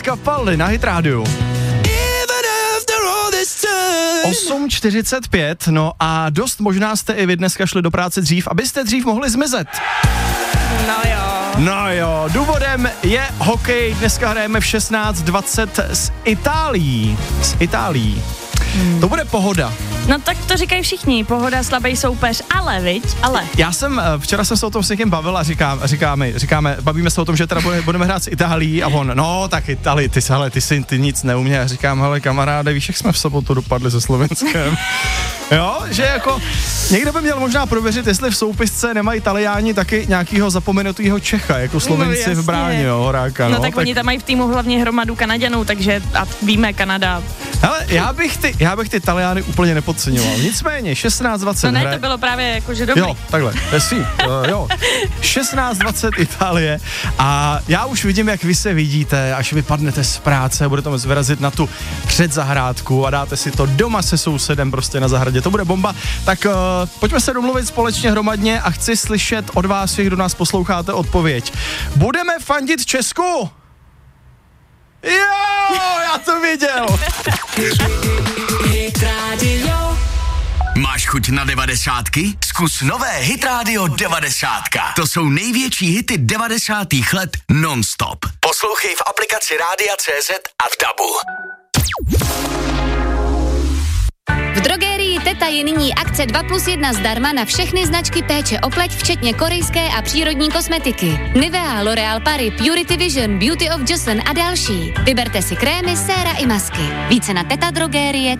Capaldi na Hit Radio. 8:45, no a dost možná jste i vy dneska šli do práce dřív, abyste dřív mohli zmizet. No jo, důvodem je hokej, dneska hrajeme v 16:20 s Itálií. To bude pohoda. No tak to říkají všichni, pohoda, slabý soupeř, ale Včera jsem se o tom s někým bavil a říkáme, bavíme se o tom, že teda budeme hrát s Itálií a on, no tak Itálii, ty nic neumě. A říkám, hele kamaráde, víš, jak jsme v sobotu dopadli se Slovenskem. Jo, že jako někdo by měl možná prověřit, jestli v soupisce nemají Italiáni taky nějakýho zapomenutýho Čecha, jako Slovenci v bráně, jo, Horáka. No tak oni tam mají v týmu hlavně hromadu Kanaďanů, takže a víme, Kanada. Hele, já bych ty Italiány úplně nepodceňoval. Nicméně 16:20 No ne, to bylo právě jakože dobrý. Jo, takhle, jo. 16:20 Itálie a já už vidím, jak vy se vidíte, až vypadnete z práce a budete moct vyrazit na tu předzahrádku a dáte si to doma se sousedem prostě na zahradě. To bude bomba. Tak pojďme se domluvit společně hromadně a chci slyšet od vás, kdo nás posloucháte, odpověď. Budeme fandit Česku? Jo, já to viděl. Hit Radio. Máš chuť na 90? Zkus nové Hit Radio 90. To jsou největší hity 90. let non-stop. Poslouchej v aplikaci Rádia.cz a v DABu. V drogerii Teta je nyní akce 2+1 zdarma na všechny značky péče o pleť, včetně korejské a přírodní kosmetiky. Nivea, L'Oréal Paris, Purity Vision, Beauty of Joseon a další. Vyberte si krémy, séra i masky. Více na tetadrogerie.cz.